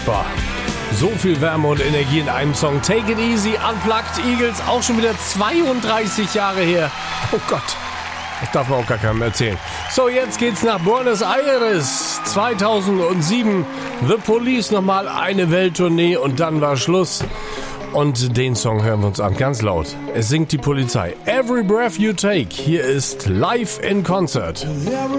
unfassbar. So viel Wärme und Energie in einem Song. Take It Easy, Unplugged, Eagles, auch schon wieder 32 Jahre her. Oh Gott, das darf man auch gar keinem erzählen. So, jetzt geht's nach Buenos Aires. 2007, The Police, nochmal eine Welttournee und dann war Schluss. Und den Song hören wir uns an, ganz laut. Es singt die Polizei. Every Breath You Take. Hier ist Live in Concert.